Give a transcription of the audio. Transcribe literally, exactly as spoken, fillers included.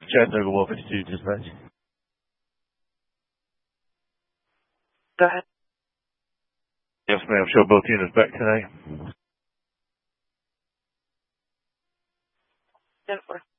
Chattanooga one fifty-two dispatch. Go ahead. Yes, ma'am. Show both units back today. ten four.